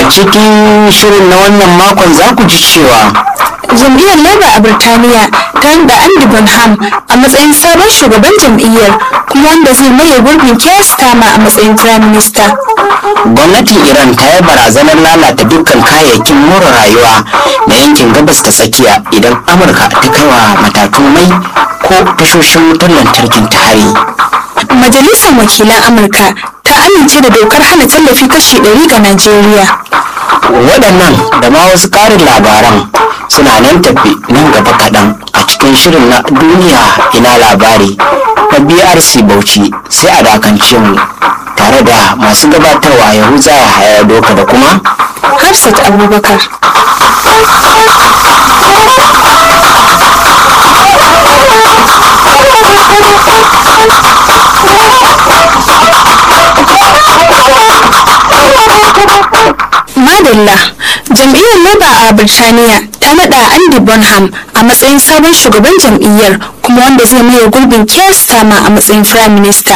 cikin shirin na wannan makon za ku ji cewa jam'iyyar Labour a Birtaniya ta da Andy Bonham a matsayin sabon shugaban jam'iyyar kuma wanda zai maye gurbin Keir Starmer a matsayin Prime Minister. gwamnatin Iran ta yi barazanar lalata dukkan kayayyakin more rayuwa na yankin gabas ta tsakiya idan Amurka ta kaiwa matatun mai ko tashoshin wutar lantarkin ta hari. Majalisar Wakilan Amurka ta amince da dokar hana tallafi kashi 100 ga Najeriya. Waɗannan da ma wasu ƙarin labaran suna nan tafi nan gaba kaɗan a cikin shirin na duniya ina labari na BRC Bauchi, sai a dakance mu tare da masu gabatarwa Yahuza Yahaya Doka da kuma Hafsat Abubakar. Madalla, jam'iyyar Labour a Birtaniya ta naɗa Andy Bonham a matsayin sabon shugaban jam'iyyar kuma wanda zai maye gurbin Keir Starmer a matsayin Prime Minister.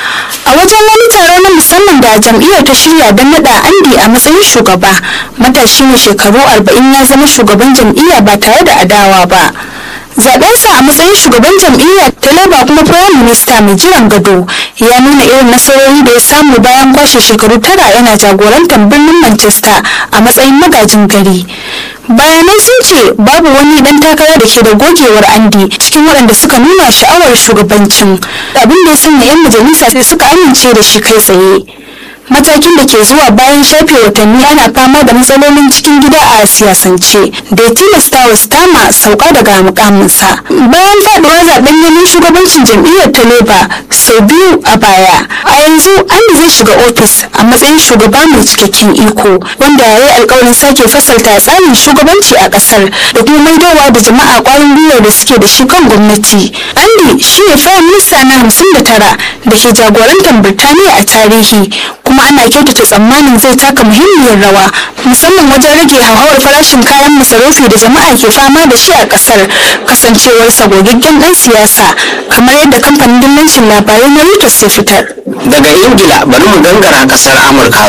A wajen wani taro na musamman da jam'iyyar ta shirya don naɗa Andy a matsayin shugaba, matashi mai shekaru 40 ya zama shugaban jam'iyya ba tare da adawa ba. Zaɓensa a matsayin shugaban jam'iyyar ta Labour kuma Prime Minister mai jiran gado ya nuna irin nasarori da ya samu bayan kwashe shekaru 9 yana jagorantar birnin Manchester a matsayin magajin gari. Bayanai sun ce babu wani dan takara da ke da gogewar Andy cikin waɗanda suka nuna sha'awar shugabancin, abin da ya sanya 'yan majalisa sai suka amince da shi kai tsaye. Matakin da ke zuwa bayan shafe watanni ana fama da matsalolin cikin gida a siyasance da ya tilasta wa Starmer sauka daga mukaminsa. Bayan faduwar zaben neman shugabancin jam'iyyar ta Labour sau biyu a baya, a yanzu Andy zai shiga ofis a matsayin shugaba mai cikakken iko wanda ya yi alkawarin sake fasalta tsarin shugabanci a kasar da kuma maidowa da jama'a kwarin gwiwar da suke da shi kan gwamnati. Andy shi ne Prime Minister na 59 da ke jagorantar Birtaniya a tarihi, kuma ana kyautata tsammanin zai taka muhimmiyar rawa musamman wajen rage hauhawar farashin kayan masarufi da jama'a ke fama da shi a kasar, kasancewarsa gogaggen dan siyasa kamar yadda kamfanin dillancin labarai na Reuters ya fitar. daga Ingila bari mu gangara kasar Amurka.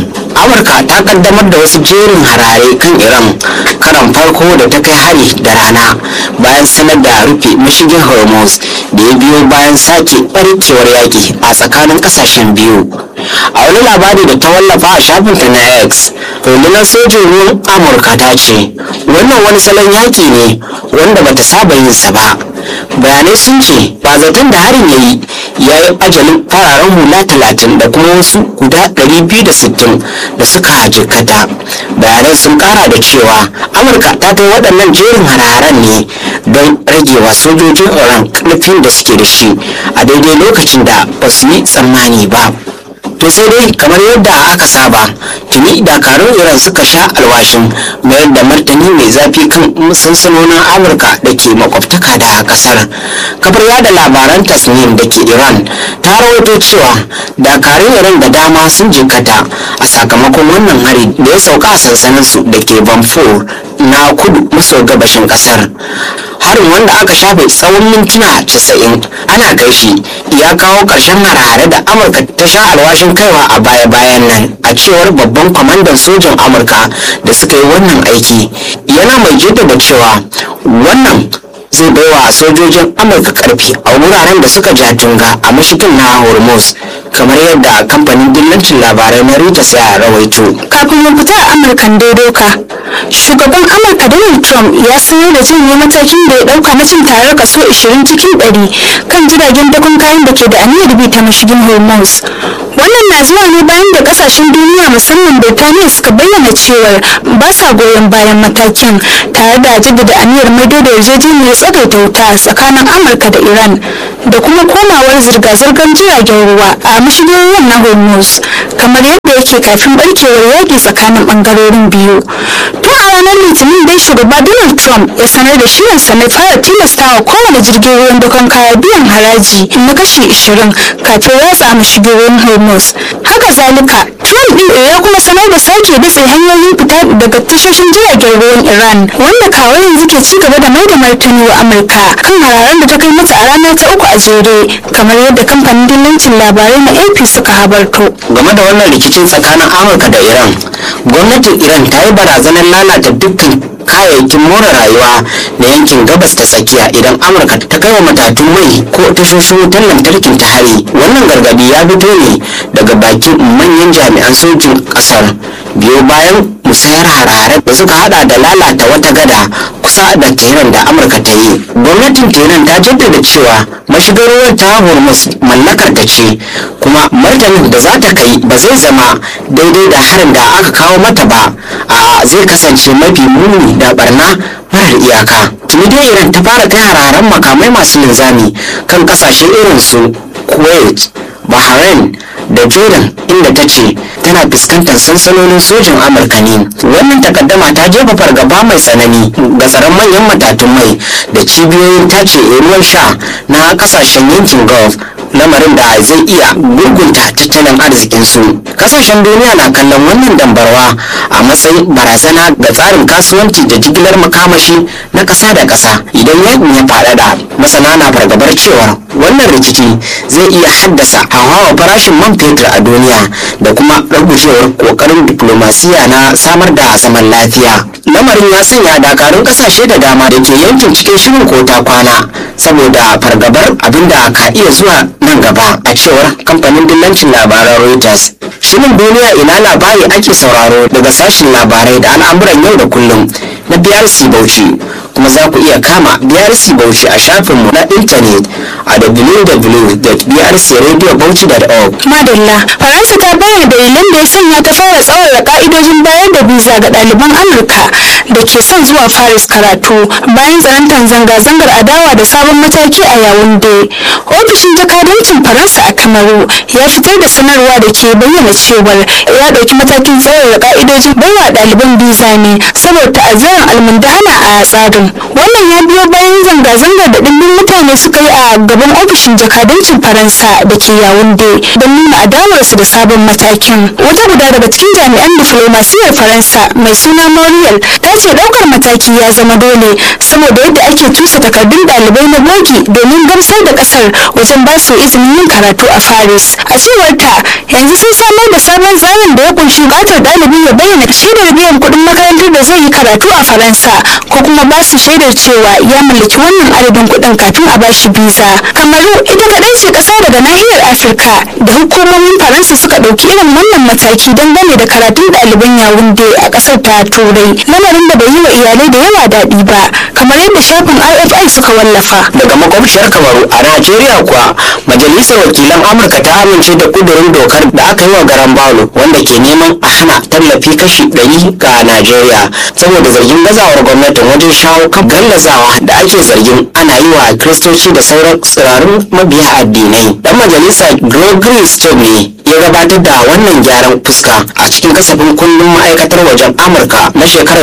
Amurka ta kaddamar da wasu jerin harare kan Iran karan farko da ta kai hari da rana bayan sanar da rufe mashigin Hormuz da ya biyo bayan sake barkewar yaki a tsakanin kasashen biyu. A wani labari da ta wallafa a shafinta na X, rundunar sojin ruwan Amurka ta ce wannan wani salon yaki ne wanda bata saba yin sa ba. Bayanai sun ce ba zaton da harin ya yi ajalin fararen hula 30 da kuma wasu guda 260 da suka jikkata. Bayanan sun kara da cewa Amurka ta kai waɗannan jerin hare-haren ne don ragewa sojojin Iran ƙarfin da suke da shi a daidai lokacin da ba su yi tsammani ba. To sai dai kamar yadda aka saba, tuni dakarun Iran suka sha alwashin mayar da martani mai zafi kan sansanonin Amurka da ke makwabtaka da kasar. Kafar yada labaran Tasnim da ke Iran ta rawaito cewa dakarun Iran da dama sun jinkata a sakamakon wannan hari da ya sauka a sansaninsu da ke Banfur na kudu maso gabashin kasar. Harin wanda aka shafe tsawon mintuna 90 ana kai shi ya kawo ƙarshen hare-hare da Amurka ta sha alwashin kaiwa a baya-bayan nan, a cewar babban kwamandan sojin Amurka da suka yi wannan aiki. Yana mai jaddada cewa wannan zai baiwa sojojin Amurka karfi a wuraren da suka ja tunga a mashigin na Hormuz, kamar yadda kamfanin dillancin labarai na Reuters ya rawaito. Kafin mu fita a Amurkan doka, shugaban Amurka Donald Trump ya sanar da janye matakin da ya dauka na cin tarar kaso 20 cikin 100 kan jiragen dakon kayan da ke da aniyar bi ta mashigin Hormuz. Wannan na zuwa ne bayan da kasashen duniya musamman Birtaniya suka bayyana cewar ba sa goyon bayan matakin, tare da jaddada aniyar maido da yarjejeniyar tsagaita wuta tsakanin Amurka da Iran da kuma komawar zirga-zirgar jiragen ruwa a mashigin ruwan na Hormuz kamar yadda yake kafin barkewar yaƙi tsakanin bangarorin biyu. Tun a ranar Litinin dai shugaba Donald Trump ya sanar da shirinsa na fara tilastawa kowane jirgin ruwan dakon kaya biyan haraji na kashi 20 kafin ratsa mashigin ruwan Hormuz. Haka zalika, Trump din ya kuma sanar da sake datse hanyoyin fita daga tashoshin jiragen ruwan Iran, wanda kawo yanzu ke ci gaba da mai da martani wa Amurka kan hararen da ta kai mata a rana ta 3 a jere, kamar yadda kamfanin dillancin labarai na AP suka habarto. Game da wannan rikicin tsakanin Amurka da Iran, gwamnatin iran ta yi barazanar lalata dukkan kayayyakin more rayuwa na yankin gabas ta tsakiya idan amurka ta kai wa matatun mai ko tashoshin wutar lantarkin ta hari. Wannan gargadi ya fito ne daga bakin manyan jami'an sojin kasar biyo bayan musayar hare-hare da suka hada da lalata wata gada kusa da Tehran da amurka ta yi. Gwamnatin Tehran ta jaddada cewa mashigar ruwan ta Hormuz mallakar ta ce, kuma martanin da za ta kai ba zai zama daidai da harin da aka kawo mata ba, a zai kasance mafi muni da barna marar iyaka. Tuni dai Iran ta fara kai hararen makamai masu linzami kan kasashe irin su Kuwait, Bahrain da Jordan, inda ta ce tana fuskantar sansanonin sojin Amurka ne. Wannan takaddama ta jefa fargaba mai tsanani ga tsaron manyan matatun mai da cibiyoyin tace ruwan sha na kasashen yankin Gulf, lamarin da zai iya gurgunta tattalin arzikinsu. Kasashen duniya na kallon wannan dambarwa a matsayin barazana ga tsarin kasuwanci da jigilar makamashi na ƙasa da ƙasa. Idan yakin ya faɗaɗa, masana na fargabar cewa wannan rikici zai iya haddasa hauhawar farashin man fetur a duniya da kuma ragujewar kokarin diplomasiya na samar da zaman lafiya. Lamarin ya sanya dakarun kasashe da dama da ke yankin cikin shirin kota kwana saboda fargabar abinda ka iya zuwa nan gaba, a cewar kamfanin dillancin labaran Reuters. Shirin duniya ina labari ake sauraro daga sashen labarai da al'amuran yau da kullum na BRC Bauchi, kuma za ku iya kama BRC Bauchi a shafinmu na intanet a www.brcradiobauchi.org. Madalla, Faransa ta bayyana dalilan da ya sanya ta fara tsaurara ka'idojin bayar da biza ga ɗaliban Amurka da ke son zuwa Paris karatu bayan tsanantar zanga-zangar adawa da sabon mataki a Yaounde. Ofishin jakadancin Faransa a Kamaru ya fitar da sanarwa da ke bayyana cewar ya ɗauki matakin tsaurara ka'idojin baiwa ɗaliban biza ne saboda ta'azzaran almundahana a tsarin. Wannan ya biyo bayan zanga-zangar da ɗimbin mutane suka yi a gaban ofishin jakadancin Faransa da ke Yaounde don nuna adawarsu da sabon matakin. Wata guda daga cikin jami'an diflomasiyyar Faransa mai suna Moriel ta ce ɗaukar mataki ya zama dole saboda yadda ake cusa takardun ɗalibai na bogi domin gamsar da ƙasar wajen ba su izinin yin karatu a Paris. A cewar ta, yanzu sun samar da sabon tsarin da ya kunshi buƙatar ɗalibi ya bayyana shaidar biyan kuɗin makarantar da zai yi karatu a Faransa ko kuma ba su shaidar cewa ya mallaki wannan adadin kuɗin kafin a bashi biza. Kamaru ita kaɗai ce ƙasa daga nahiyar Afirka da hukumomin Faransa suka ɗauki irin wannan mataki dangane da karatun ɗaliban Yaounde a ƙasar ta Turai, lamarin da bai yi wa iyalai da yawa daɗi ba, kamar yadda shafin RFI suka wallafa. Daga makwabciyar Kamaru a Najeriya kuwa, Majalisar Wakilan Amurka ta amince da kudurin dokar da aka yi wa garan balo wanda ke neman a hana tallafi kashi 100 ga Najeriya saboda zargin gazawar gwamnatin wajen shawo kan gallazawa da ake zargin ana yi wa Kiristoci da sauran tsirarun mabiya addinai. Dan majalisa Gregory Stone ne ya gabatar da wannan gyaran fuska a cikin kasafin kundin ma'aikatar wajen Amurka na shekarar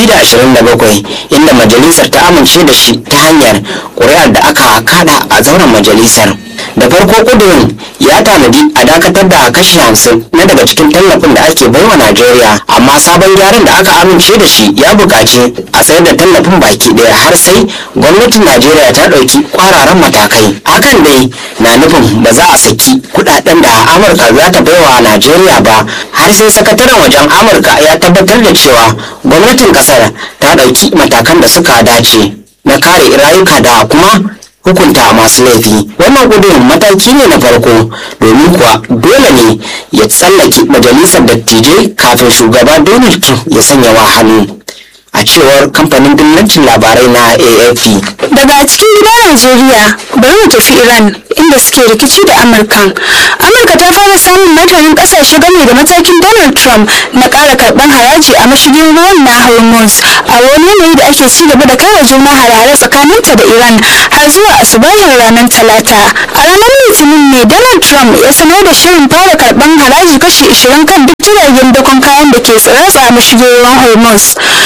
2027, inda majalisar ta amince da shi ta hanyar ƙuri'ar da aka kada a zauren majalisar. Da farko kudurin ya tanadi a dakatar da kashi 50 na daga cikin tallafin da ake baiwa Najeriya, amma sabon gyaran da aka amince da shi ya buƙaci a sayar da tallafin baki ɗaya har sai gwamnatin Najeriya ta ɗauki kwararan matakai. Hakan dai na nufin ba za a saki kuɗaɗen da Amurka za ta baiwa Najeriya ba har sai sakataren wajen Amurka ya tabbatar da cewa gwamnatin ƙasar ta ɗauki matakan da suka dace na kare rayuka da kuma hukunta masu laifi. Wannan gudun mataki ne na farko domin kuwa dole ne ya tsallake majalisar dattijai kafin shugaba Donald Trump ya sanya wa hannu, a cewar kamfanin dillancin labarai na AFP. Daga cikin gida Najeriya, bari mu tafi Iran inda suke rikici da Amurka ta fara samun martanin kasashe game da matakin Donald Trump na ƙara karɓar haraji a mashigin ruwan na Hormuz a wani yanayi da ake ci gaba da kai wa juna hare-hare tsakaninta da Iran har zuwa asubahin ranar Talata. A ranar Litinin ne Donald Trump ya sanar da shirin fara karɓar haraji kashi 20 kan duk jiragen dakon kayan da ke tsiratsa a mashigin ruwan Hormuz. Ko da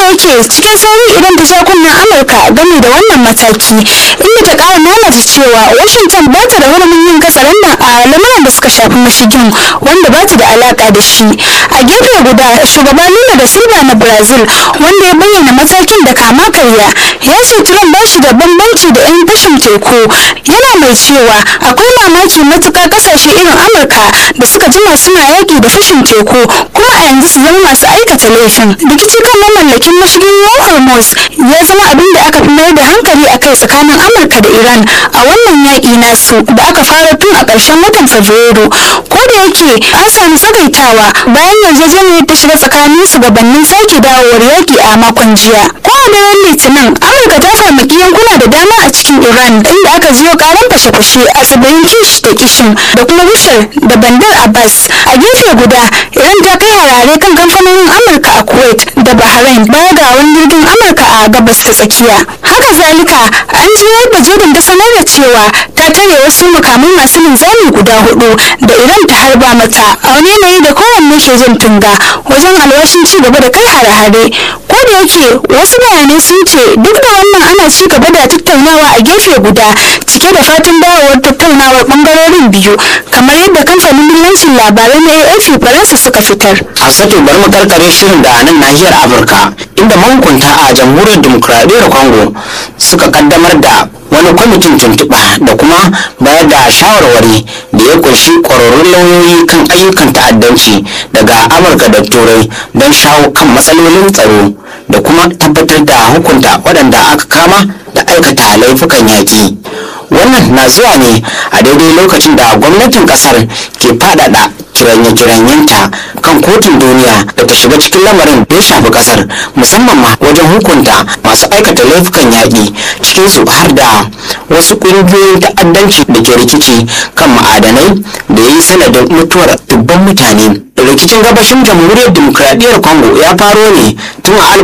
yake cikin sauri idan ta sha kunnen amurka game da wannan mataki, inda ta kara nanata cewa washington ba ta da hurumin yin katsalandan a lamuran da suka shafi mashigin wanda ba ta da alaka da shi. A gefe guda shugaba Lula da Silva na Brazil wanda ya bayyana matakin da kama karya ya ce Trump ba shi da bambanci da 'yan fashin teku, yana mai cewa akwai mamaki matuƙa ƙasashe irin Amurka da suka jima suna yaƙi da fashin teku kuma a yanzu su zama masu aikata laifin. Rikici kan mamallakin mashigin ruwan Hormuz ya zama abin da aka fi mayar da hankali a kai tsakanin Amurka da Iran a wannan yaƙi nasu da aka fara tun a ƙarshen watan Fabrairu. Ko da yake an samu tsagaitawa bayan yarjejeniyar ta shiga tsakanin su gabanin sake dawowar yaƙi a makon jiya. Ko a daren Litinin Amurka ta farmaki yankuna da dama a cikin Iran inda aka jiyo karan fashe-fashe a tsibirin Kish da Kishin da kuma Bushehr da Bandar Abbas. A gefe guda Iran ta kai harare kan kamfanonin Amurka a Kuwait da Bahrain baya ga wani jirgin Amurka a gabas ta tsakiya. Haka zalika an ji yadda Jordan ta sanar da cewa ta tare wasu makamai masu linzami guda 4 da Iran ta harba mata a wani yanayi da kowanne ke jin tunga wajen alwashin ci gaba da kai hare-hare. Ko da yake wasu bayanai sun ce duk da wannan ana ci gaba da tattaunawa a gefe guda cike da fatan dawowar tattaunawar bangarorin biyu kamar yadda kamfanin dillancin labarai na AFP Faransa suka fitar. Hafsatu, bari mu karkare shirin da nan nahiyar Afirka inda mahukunta a jamhuriyar dimokuraɗiyyar Congo suka kaddamar da wani kwamitin tuntuɓa da kuma bayar da shawarwari da ya kunshi ƙwararrun lauyoyi kan ayyukan ta'addanci daga Amurka da Turai don shawo kan matsalolin tsaro da kuma tabbatar da hukunta waɗanda aka kama da aikata laifukan yaƙi. Wannan na zuwa ne a daidai lokacin da gwamnatin ƙasar ke faɗaɗa kiranye-kiranyenta kan kotun duniya da ta shiga cikin lamarin da ya shafi kasar, musamman ma wajen hukunta masu aikata laifukan yaƙi, cikinsu har da wasu ƙungiyoyin ta'addanci da ke rikici kan ma'adanai da ya yi sanadin mutuwar dubban mutane. Rikicin gabashin jamhuriyar dimokuraɗiyyar Congo ya faro ne tun a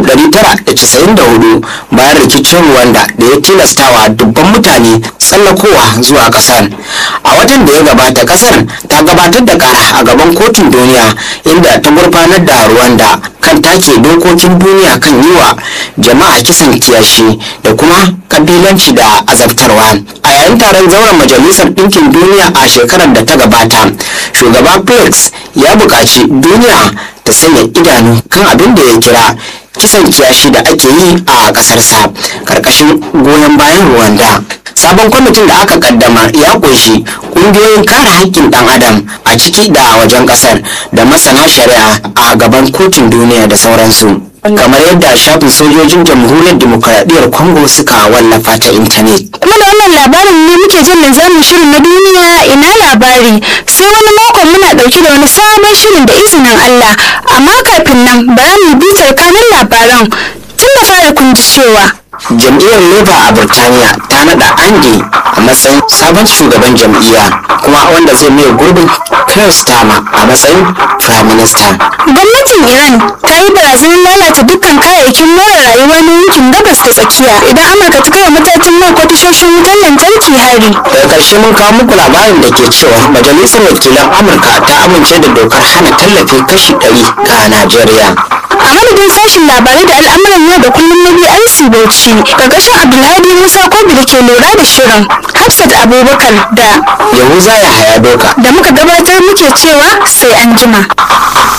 1994 bayan rikicin Rwanda da ya tilastawa dubban mutane tsallakowa zuwa kasar. A watan da ya gabata kasar ta gabatar da kara a gaban kotun duniya inda ta gurfanar da Rwanda kan take dokokin duniya kan yi wa jama'a kisan kiyashi da kuma kabilanci da azabtarwa. A yayin taron zauren majalisar ɗinkin duniya a shekarar da ta gabata, shugaba Felix ya buƙaci duniya ta sanya idanu kan abin da ya kira kisan kiyashi da ake yi a ƙasarsa ƙarƙashin goyon bayan Rwanda. Sabon kwamitin da aka kaddamar ya kunshi ƙungiyoyin kare haƙƙin ɗan adam a ciki da wajen ƙasar da masana shari'a a gaban kotun duniya da sauransu, kamar yadda shafin sojojin jamhuriyar dimokuraɗiyyar Congo suka wallafa ta intanet. Kuma da wannan labarin ne muke jin linzamin shirin na duniya ina labari, sai wani makon muna ɗauki da wani sabon shirin da izinin Allah, amma kafin nan bara mu bitar kanin labaran. Tun da fara kun ji cewa jam'iyyar Labour a Birtaniya ta nada Andy a matsayin sabon shugaban jam'iyya kuma wanda zai mai gurbin Keir Starmer a matsayin Prime Minister. Gwamnatin Iran ta yi barazanar lalata dukkan kayayyakin more rayuwa na yankin gabas ta tsakiya idan Amurka ta kai matakin mai kwatashoshin wutar lantarki hari. Daga ƙarshe mun kawo muku labarin da ke cewa Majalisar Wakilan Amurka ta amince da dokar hana tallafi kashi 100 ga Najeriya. A madadin sashen labarai da al'amuran yau da kullum na BRC Bauchi, ƙarƙashin Abdulhadi Musa Kobi da ke lura da shirin, Hafsat Abubakar da Yahuza Yahaya Doka da muka gabatar muke cewa sai an jima.